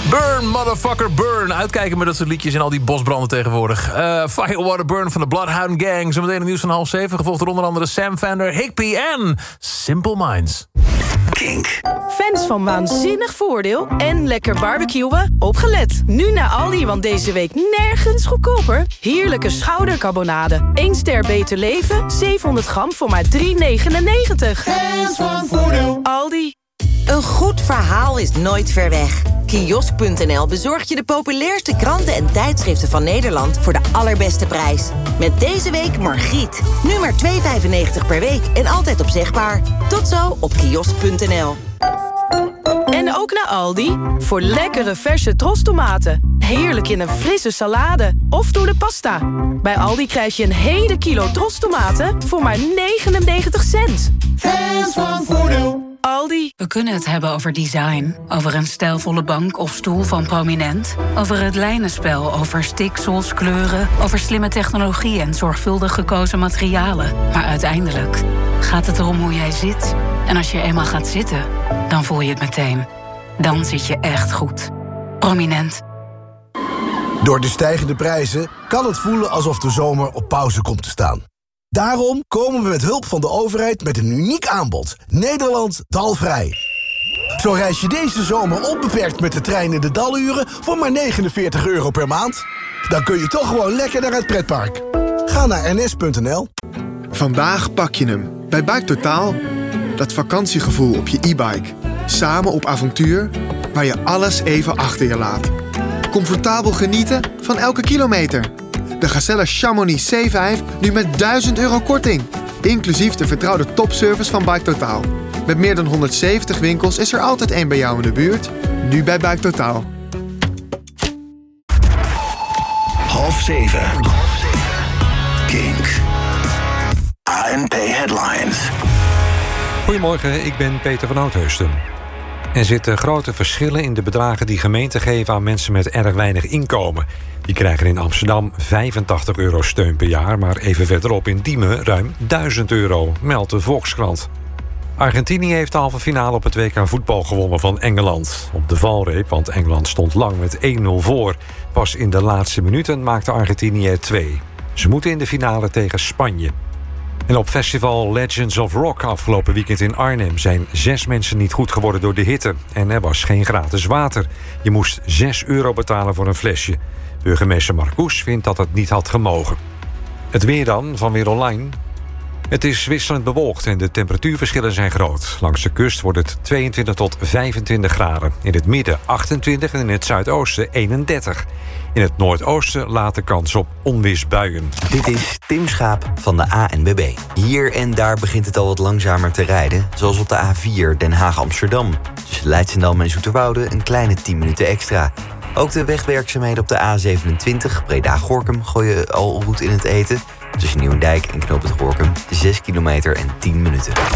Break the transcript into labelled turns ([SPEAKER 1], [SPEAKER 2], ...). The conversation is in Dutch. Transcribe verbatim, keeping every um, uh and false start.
[SPEAKER 1] Burn, motherfucker, burn. Uitkijken met dat soort liedjes en al die bosbranden tegenwoordig. Uh, Fire, Water, Burn van de Bloodhound Gang. Zometeen het nieuws van half zeven. Gevolgd door onder andere Sam Fender, Higby en Simple Minds.
[SPEAKER 2] Kink.
[SPEAKER 3] Fans van waanzinnig voordeel en lekker barbecuen? Opgelet. Nu naar Aldi, want deze week nergens goedkoper. Heerlijke schoudercarbonade. één ster beter leven. zevenhonderd gram voor maar drie negenennegentig.
[SPEAKER 4] Fans van voordeel.
[SPEAKER 3] Aldi.
[SPEAKER 5] Een goed verhaal is nooit ver weg. Kiosk punt n l bezorgt je de populairste kranten en tijdschriften van Nederland voor de allerbeste prijs. Met deze week Margriet. Nu maar twee vijfennegentig per week en altijd opzegbaar. Tot zo op kiosk punt n l.
[SPEAKER 3] En ook naar Aldi. Voor lekkere verse trostomaten. Heerlijk in een frisse salade. Of door de pasta. Bij Aldi krijg je een hele kilo trostomaten voor maar negenennegentig cent.
[SPEAKER 4] Fans van voordeel.
[SPEAKER 3] Aldi.
[SPEAKER 6] We kunnen het hebben over design. Over een stijlvolle bank of stoel van Prominent. Over het lijnenspel, over stiksels, kleuren. Over slimme technologie en zorgvuldig gekozen materialen. Maar uiteindelijk gaat het erom hoe jij zit. En als je eenmaal gaat zitten, dan voel je het meteen. Dan zit je echt goed. Prominent.
[SPEAKER 7] Door de stijgende prijzen kan het voelen alsof de zomer op pauze komt te staan. Daarom komen we met hulp van de overheid met een uniek aanbod. Nederland dalvrij. Zo reis je deze zomer onbeperkt met de trein in de daluren voor maar negenenveertig euro per maand. Dan kun je toch gewoon lekker naar het pretpark. Ga naar n s punt n l.
[SPEAKER 8] Vandaag pak je hem bij Bike Totaal. Dat vakantiegevoel op je e-bike. Samen op avontuur waar je alles even achter je laat. Comfortabel genieten van elke kilometer. De Gazelle Chamonix C vijf nu met duizend euro korting. Inclusief de vertrouwde topservice van Bike Totaal. Met meer dan honderdzeventig winkels is er altijd één bij jou in de buurt. Nu bij Bike Totaal.
[SPEAKER 2] Half zeven. Kink. A N P Headlines.
[SPEAKER 9] Goedemorgen, ik ben Peter van Oudheusden. Er zitten grote verschillen in de bedragen die gemeenten geven aan mensen met erg weinig inkomen. Die krijgen in Amsterdam vijfentachtig euro steun per jaar, maar even verderop in Diemen ruim duizend euro, meldt de Volkskrant. Argentinië heeft de halve finale op het W K voetbal gewonnen van Engeland. Op de valreep, want Engeland stond lang met één nul voor. Pas in de laatste minuten maakte Argentinië er twee. Ze moeten in de finale tegen Spanje. En op festival Legends of Rock afgelopen weekend in Arnhem zijn zes mensen niet goed geworden door de hitte. En er was geen gratis water. Je moest zes euro betalen voor een flesje. Burgemeester Marcouch vindt dat het niet had gemogen. Het weer dan, van Weer Online. Het is wisselend bewolkt en de temperatuurverschillen zijn groot. Langs de kust wordt het tweeëntwintig tot vijfentwintig graden. In het midden achtentwintig en in het zuidoosten eenendertig. In het noordoosten laat de kans op onweersbuien.
[SPEAKER 10] Dit is Tim Schaap van de A N W B. Hier en daar begint het al wat langzamer te rijden. Zoals op de A vier Den Haag-Amsterdam. Tussen Leidschendam en Zoeterwoude een kleine tien minuten extra. Ook de wegwerkzaamheden op de A zevenentwintig Breda-Gorinchem gooien al roet in het eten. Tussen Nieuwendijk en Knoop het Gorinchem zes kilometer en tien minuten.